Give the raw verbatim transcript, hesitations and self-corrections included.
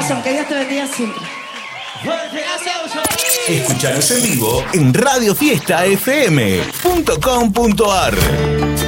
corazón. Que Dios te bendiga siempre. Escuchanos en vivo en radio fiesta f m punto com punto a r.